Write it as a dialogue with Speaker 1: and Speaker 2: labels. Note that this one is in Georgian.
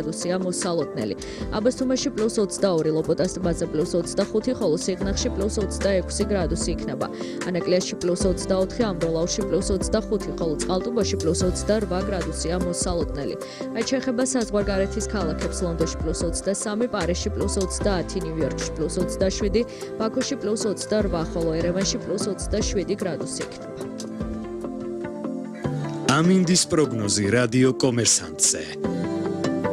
Speaker 1: გრადუსია მოსალოდნელი. აბასთუმანში +22, ლოპოტას ტბაზე +25, ხოლო სიღნაღში +26 გრადუსი იქნება. ანაკლიაში +24, ამბროლაუში +25, ხოლო წყალტუბოში +28 გრადუსია მოსალოდნელი. რაც შეეხება საზღვარგარეთის ქალაქებს, ლონდონში +23, პარიზში +30, ნიუ-იორკში +27, ბაქოში +28, ხოლო ერევანში +27 გრადუსი იქნება.
Speaker 2: ამინდის პროგნოზი რადიო კომერსანტზე.